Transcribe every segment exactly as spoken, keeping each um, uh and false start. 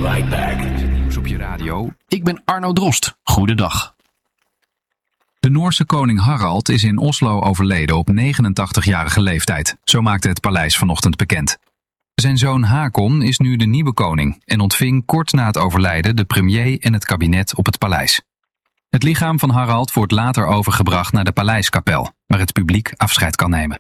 right back. Nieuws op je radio. Ik ben Arno Drost. Goedendag. De Noorse koning Harald is in Oslo overleden op negenentachtigjarige leeftijd. Zo maakte het paleis vanochtend bekend. Zijn zoon Hakon is nu de nieuwe koning en ontving kort na het overlijden de premier en het kabinet op het paleis. Het lichaam van Harald wordt later overgebracht naar de paleiskapel, waar het publiek afscheid kan nemen.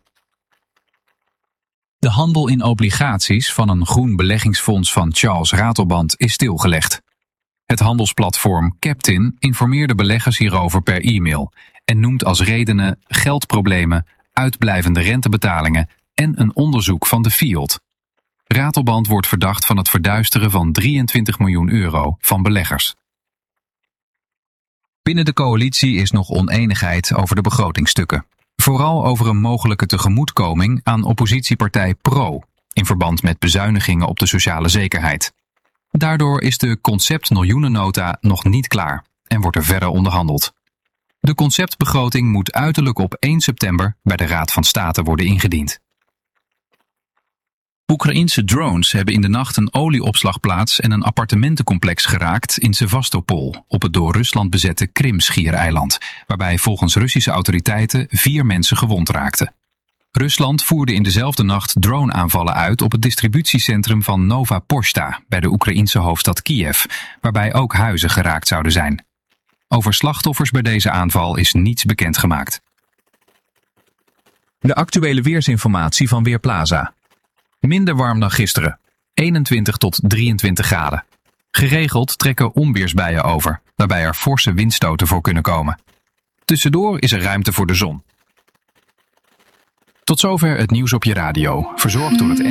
De handel in obligaties van een groen beleggingsfonds van Charles Ratelband is stilgelegd. Het handelsplatform Captain informeerde beleggers hierover per e-mail en noemt als redenen geldproblemen, uitblijvende rentebetalingen en een onderzoek van de Fiat. Ratelband wordt verdacht van het verduisteren van drieëntwintig miljoen euro van beleggers. Binnen de coalitie is nog onenigheid over de begrotingstukken. Vooral over een mogelijke tegemoetkoming aan oppositiepartij Pro in verband met bezuinigingen op de sociale zekerheid. Daardoor is de concept-miljoenennota nog niet klaar en wordt er verder onderhandeld. De conceptbegroting moet uiterlijk op één september bij de Raad van State worden ingediend. Oekraïense drones hebben in de nacht een olieopslagplaats en een appartementencomplex geraakt in Sevastopol, op het door Rusland bezette Krim-schiereiland, waarbij volgens Russische autoriteiten vier mensen gewond raakten. Rusland voerde in dezelfde nacht drone-aanvallen uit op het distributiecentrum van Nova Pochta bij de Oekraïense hoofdstad Kiev, waarbij ook huizen geraakt zouden zijn. Over slachtoffers bij deze aanval is niets bekendgemaakt. De actuele weersinformatie van Weerplaza. Minder warm dan gisteren, eenentwintig tot drieëntwintig graden. Geregeld trekken onweersbuien over, waarbij er forse windstoten voor kunnen komen. Tussendoor is er ruimte voor de zon. Tot zover het nieuws op je radio, verzorgd door het